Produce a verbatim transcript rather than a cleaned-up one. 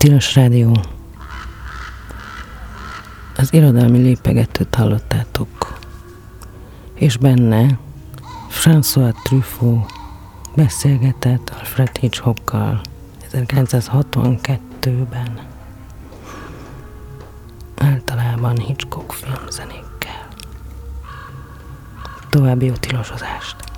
Tilos Rádió. Az irodalmi lépegetőt hallottátok, és benne François Truffaut beszélgetett Alfred Hitchcockkal ezerkilencszázhatvankettőben, általában Hitchcock filmzenékkel. További jó tilosozást!